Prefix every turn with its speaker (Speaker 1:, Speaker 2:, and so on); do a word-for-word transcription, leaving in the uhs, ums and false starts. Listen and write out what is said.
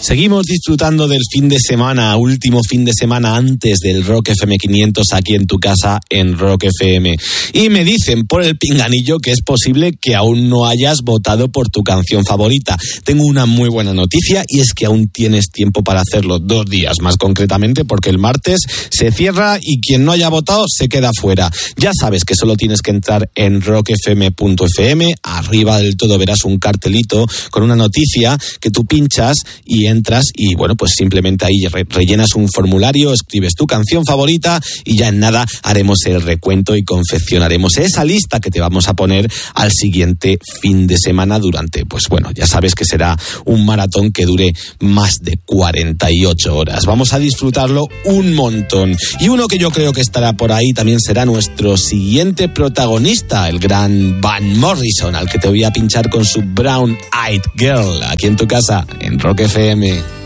Speaker 1: Seguimos disfrutando del fin de semana, último fin de semana antes del Rock F M quinientos aquí en tu casa en Rock F M. Y me dicen por el pinganillo que es posible que aún no hayas votado por tu canción favorita. Tengo una muy buena noticia y es que aún tienes tiempo para hacerlo, dos días más concretamente, porque el martes se cierra y quien no haya votado se queda fuera. Ya sabes que solo tienes que entrar en rock f m punto f m, arriba del todo verás un cartelito con una noticia que tú pinchas y entras y bueno, pues simplemente ahí re- rellenas un formulario, escribes tu canción favorita y ya en nada haremos el recuento y confeccionaremos esa lista que te vamos a poner al siguiente fin de semana durante, pues bueno, ya sabes que será un maratón que dure más de cuarenta y ocho horas. Vamos a disfrutarlo un montón. Y uno que yo creo que estará por ahí también será nuestro siguiente protagonista, el gran Van Morrison, al que te voy a pinchar con su Brown Eyed Girl, aquí en tu casa, en Rock F M.